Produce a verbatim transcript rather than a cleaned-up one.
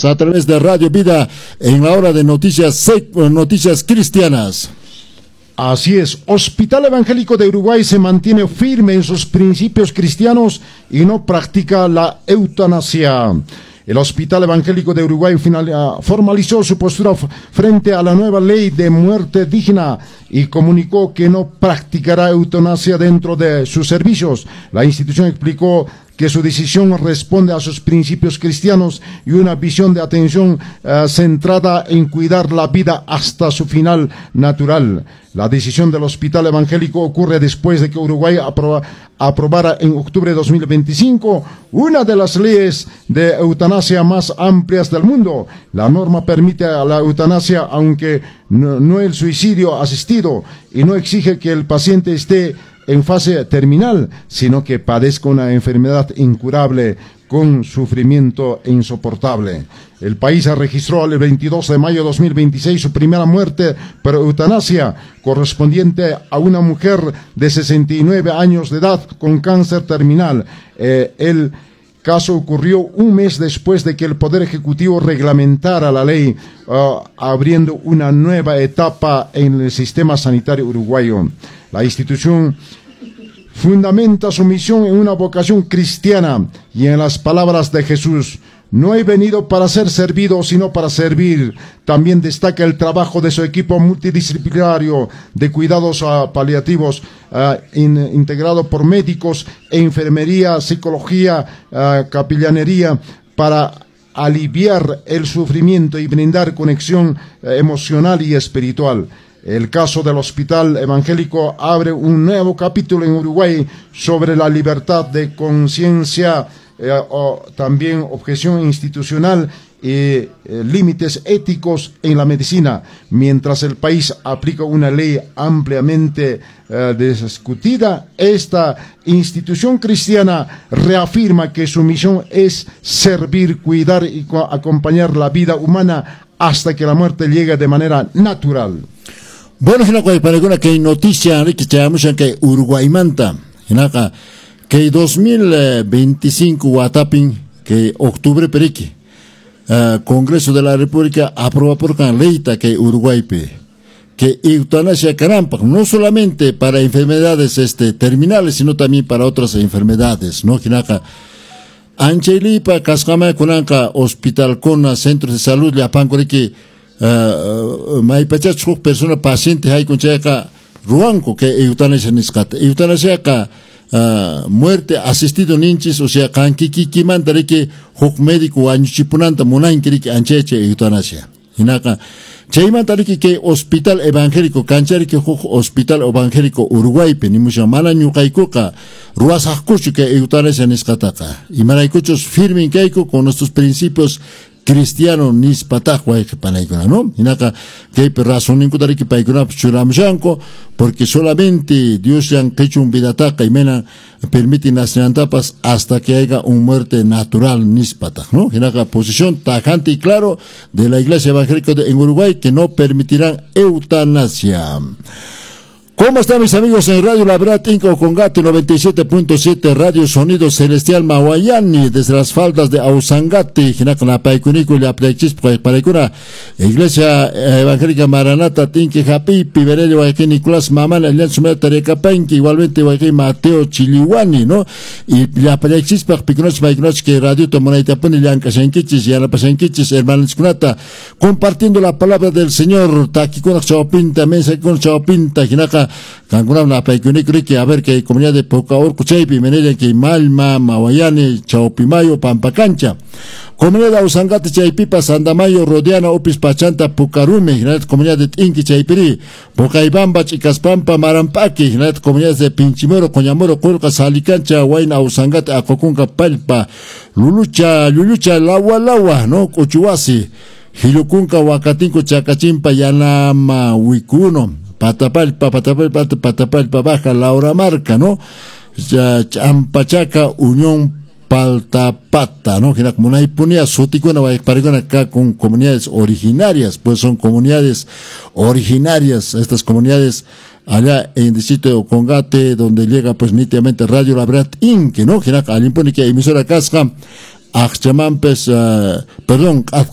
a través de Radio Vida en la hora de noticias, noticias cristianas. Así es, Hospital Evangélico de Uruguay se mantiene firme en sus principios cristianos y no practica la eutanasia. El Hospital Evangélico de Uruguay final, uh, formalizó su postura frente a la nueva ley de muerte digna y comunicó que no practicará eutanasia dentro de sus servicios. La institución explicó que su decisión responde a sus principios cristianos y una visión de atención uh, centrada en cuidar la vida hasta su final natural. La decisión del Hospital Evangélico ocurre después de que Uruguay aproba, aprobara en octubre de dos mil veinticinco una de las leyes de eutanasia más amplias del mundo. La norma permite a la eutanasia, aunque no, no el suicidio asistido, y no exige que el paciente esté en fase terminal, sino que padezca una enfermedad incurable con sufrimiento insoportable. El país registró el veintidós de mayo de dos mil veintiséis su primera muerte por eutanasia, correspondiente a una mujer de sesenta y nueve años de edad con cáncer terminal. Eh, el caso ocurrió un mes después de que el Poder Ejecutivo reglamentara la ley, uh, abriendo una nueva etapa en el sistema sanitario uruguayo. La institución fundamenta su misión en una vocación cristiana y en las palabras de Jesús: no he venido para ser servido, sino para servir. También destaca el trabajo de su equipo multidisciplinario de cuidados uh, paliativos, uh, in, integrado por médicos, enfermería, psicología, uh, capellanería, para aliviar el sufrimiento y brindar conexión uh, emocional y espiritual. El caso del Hospital Evangélico abre un nuevo capítulo en Uruguay sobre la libertad de conciencia, eh, o también objeción institucional y eh, límites éticos en la medicina, mientras el país aplica una ley ampliamente eh, discutida. Esta institución cristiana reafirma que su misión es servir, cuidar y acompañar la vida humana hasta que la muerte llegue de manera natural. Bueno, hinaka para alguna que noticia que tenemos que Uruguay manta, hinaka que dos mil veinticinco Watapin que octubre periqui uh, Congreso de la República aprobó por can leita que Uruguay pe que eutanasia carampa no solamente para enfermedades este terminales sino también para otras enfermedades, no hinaka Anchelipa Cascama Kunanka Hospital Cona Centros de Salud le apancore que Uh, mai pachachuk persona paciente hay con checa ruanco que eutanasia niscata eutanasia ka uh, muerte asistido ninchis, o sea kankiki kimantare que hok médico anchipunanta munain que ancheche eutanasia hinaka chaymantare que Hospital Evangélico canchari que hok Hospital Evangélico Uruguay pe nimusha mala nyukaikuka ruasakkuchu que eutanasia niscata ka y maraikuchos firmin keiko con nuestros principios cristiano nis patajwa que panaikuna, ¿no? Hinaka que razón ninkutari que paikuna churamshanko, porque solamente Dios ya han hecho un vidataca y mena permite nacionantapas hasta que haya un muerte natural nis pataj, ¿no? Hinaka posición tajante y claro de la Iglesia Evangélica de, en Uruguay que no permitirán eutanasia. ¿Cómo están mis amigos en Radio La Verdad Inco Congate noventa y siete punto siete Radio Sonido Celestial Mahuayani desde las faldas de Ausangate Jinacana Paicunico y la Plexispo Parecuna Iglesia Evangélica Maranata Tinque Japi Piberello Guayquín Nicolás Mamán Elian Sumera Tareca Painque igualmente Guayquín Mateo Chiliwani, ¿no? Y la Plexispo Picunos Paicunach que Radio Tomonaita Puni Lianca Senquichis y Ana Pasenquichis hermanos Cunata compartiendo la palabra del Señor Taquicuna Chaupinta Mesa con Chaupinta Jinaca Cancuna la Paicunico que a ver que comunidad de Pocaor Cuchaipi Menela que Malma Mawayane Chaupimayo Pampacancha comunidad de Ausangate Chaipipa Sandamayo Rodiana Opis Pachanta Pucarume comunidad de Inki Chaipiri Pocaibamba Chicaspampa Marampaki comunidad de Pinchimoro Coñamoro Colca Salicancha Huayna Ausangate Acocunca Palpa Lulucha Lulucha Lawa Lawa no Cuchuasi Hilucunca Huacatinco Chacachimpa Yanama Huicuno Patapalpa, Patapalpa, Patapalpa, Baja, Laura Marca, ¿no? Champachaca, Unión Paltapata, ¿no? Que como una impunidad, Soticuna, Parigona, acá con comunidades originarias, pues son comunidades originarias, estas comunidades allá en el distrito de Ocongate, donde llega pues nítidamente Radio La Verdad Inc, ¿no? Que al impone que emisora casca, Achamampes, uh, perdón,